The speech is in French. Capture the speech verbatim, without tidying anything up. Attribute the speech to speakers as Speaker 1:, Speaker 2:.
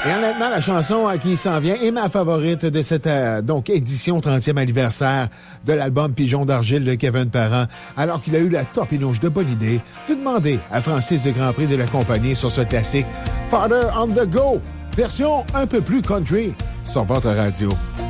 Speaker 1: Et honnêtement, la chanson euh, qui s'en vient est ma favorite de cette euh, donc édition trentième anniversaire de l'album Pigeon d'argile de Kevin Parent, alors qu'il a eu la torpinouche de bonne idée de demander à Francis de Grandpré de l'accompagner sur ce classique Father on the Go, version un peu plus country, sur votre radio.